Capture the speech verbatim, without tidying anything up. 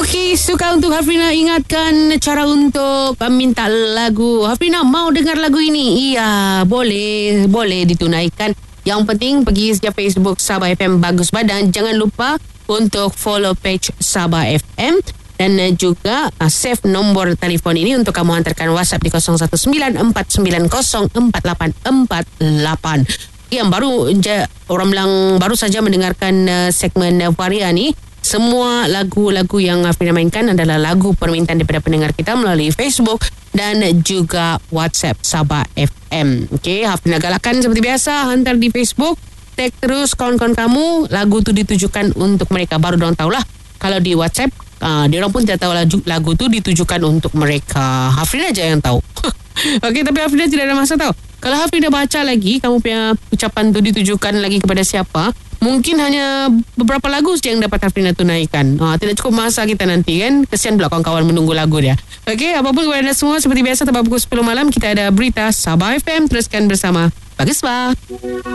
Okey, suka untuk Hafrina ingatkan cara untuk minta lagu. Hafrina mau dengar lagu ini? Iya, boleh, boleh ditunaikan. Yang penting pergi setiap Facebook Sabah F M Bagus Badan. Jangan lupa untuk follow page Sabah F M dan juga uh, save nombor telefon ini untuk kamu hantarkan WhatsApp di kosong satu sembilan empat sembilan kosong empat lapan empat lapan. Yang baru ja, orang bilang baru saja mendengarkan uh, segmen uh, Varia ni. Semua lagu-lagu yang Hafrina mainkan adalah lagu permintaan daripada pendengar kita melalui Facebook dan juga WhatsApp Sabah F M. Okey, Hafrina galakkan seperti biasa, hantar di Facebook, tag terus kawan-kawan kamu, lagu tu ditujukan untuk mereka. Baru diorang tahulah. Kalau di WhatsApp, uh, diorang pun tidak tahu lagu, lagu tu ditujukan untuk mereka. Hafrina aja yang tahu. Okey, tapi Hafrina tidak ada masa tahu. Kalau Hafrina baca lagi, kamu punya ucapan tu ditujukan lagi kepada siapa, mungkin hanya beberapa lagu saja yang dapat Hafrina tunaikan. Ha, tidak cukup masa kita nanti kan. Kesian pula kawan-kawan menunggu lagu dia. Okey, apapun kepada anda semua, seperti biasa tepat pukul sepuluh malam kita ada berita Sabah F M. Teruskan bersama Bagus Bah.